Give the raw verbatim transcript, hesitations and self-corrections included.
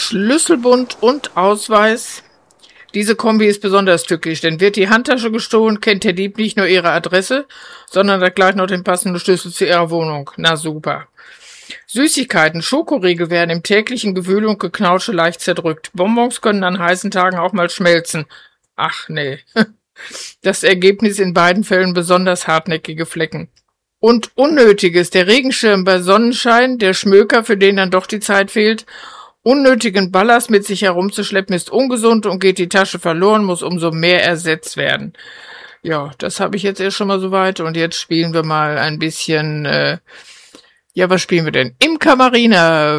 Schlüsselbund und Ausweis. Diese Kombi ist besonders tückisch, denn wird die Handtasche gestohlen, kennt der Dieb nicht nur ihre Adresse, sondern hat gleich noch den passenden Schlüssel zu ihrer Wohnung. Na super. Süßigkeiten, Schokoriegel werden im täglichen Gewühl und Geknautsche leicht zerdrückt. Bonbons können an heißen Tagen auch mal schmelzen. Ach nee. Das Ergebnis in beiden Fällen besonders hartnäckige Flecken. Und Unnötiges, der Regenschirm bei Sonnenschein, der Schmöker, für den dann doch die Zeit fehlt. Unnötigen Ballast mit sich herumzuschleppen ist ungesund und geht die Tasche verloren, muss umso mehr ersetzt werden. Ja, das habe ich jetzt erst schon mal soweit und jetzt spielen wir mal ein bisschen, äh, ja, was spielen wir denn? Imker Marina.